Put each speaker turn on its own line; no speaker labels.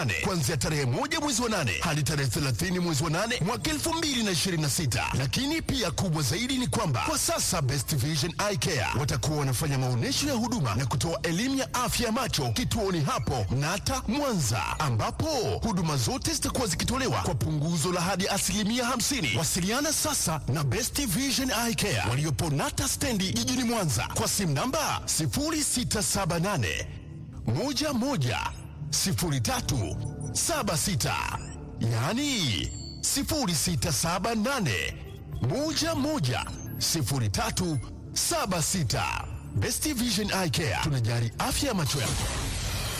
kuanzia tarehe 1 mwezi wa 8 hadi tarehe 30 mwezi wa 8 mwaka 2026. Lakini pia kubwa zaidi ni kwamba kwa sasa Best Vision Eye Care watakuwa wanafanya maonyesho ya huduma na kutoa elimu ya afya ya macho kituoni hapo Nata Mwanza, ambapo huduma zote zitakuwa zikitolewa kwa punguzo la hadi 50%. Wasiliana sasa na Best Vision Eye Care waliopo Nata stendi jijini Mwanza kwa simu namba 0678 11 0376, yaani 0678 11 0376. Best Vision Eye Care, tunajali afya ya macho yako.